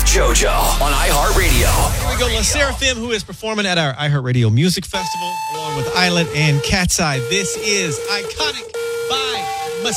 JoJo on iHeartRadio. Here we go. La Seraphim, who is performing at our iHeartRadio Music Festival, along with Islet and Cat's Eye. This is Iconic by